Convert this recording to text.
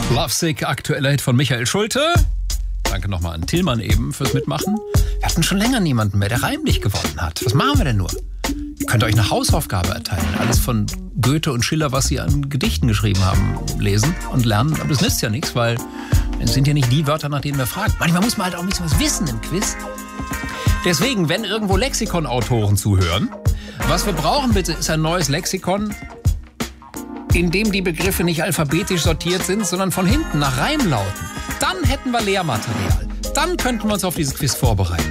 Lovesick, aktueller Hit von Michael Schulte. Danke nochmal an Tillmann eben fürs Mitmachen. Wir hatten schon länger niemanden mehr, der reimlich gewonnen hat. Was machen wir denn nur? Ihr könnt euch eine Hausaufgabe erteilen. Alles von Goethe und Schiller, was sie an Gedichten geschrieben haben, lesen und lernen. Aber das nützt ja nichts, weil es sind ja nicht die Wörter, nach denen wir fragen. Manchmal muss man halt auch ein bisschen was wissen im Quiz. Deswegen, wenn irgendwo Lexikon-Autoren zuhören, was wir brauchen bitte, ist ein neues Lexikon, in dem die Begriffe nicht alphabetisch sortiert sind, sondern von hinten nach Reim lauten. Dann hätten wir Lehrmaterial. Dann könnten wir uns auf dieses Quiz vorbereiten.